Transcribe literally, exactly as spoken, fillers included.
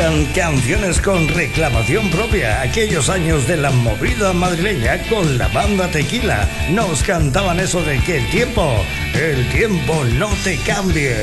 Eran canciones con reclamación propia. Aquellos años de la movida madrileña con la banda Tequila. Nos cantaban eso de que el tiempo, el tiempo no te cambie.